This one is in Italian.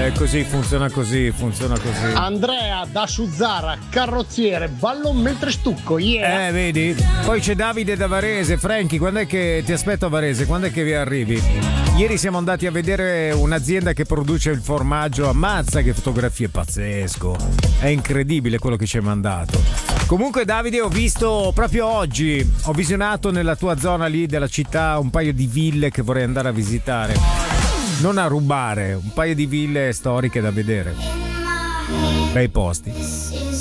Così funziona così. Andrea da Suzzara, carrozziere, ballo mentre stucco, yeah. Vedi? Poi c'è Davide da Varese. Franchi, quando è che ti aspetto a Varese? Quando è che vi arrivi? Ieri siamo andati a vedere un'azienda che produce il formaggio. Ammazza che fotografie, pazzesco. È incredibile quello che ci hai mandato. Comunque Davide, ho visto proprio oggi, ho visionato nella tua zona lì della città un paio di ville che vorrei andare a visitare. Non a rubare, un paio di ville storiche da vedere. Bei posti.